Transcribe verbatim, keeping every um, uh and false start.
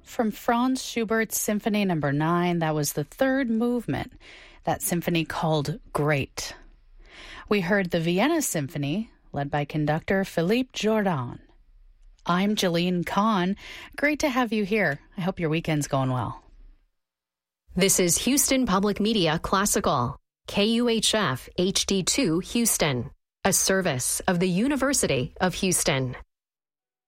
from Franz Schubert's Symphony Number nine. That was the third movement, that symphony called Great. We heard the Vienna Symphony, led by conductor Philippe Jordan. I'm Jeline Kahn. Great to have you here. I hope your weekend's going well. This is Houston Public Media Classical, K U H F H D two Houston, a service of the University of Houston.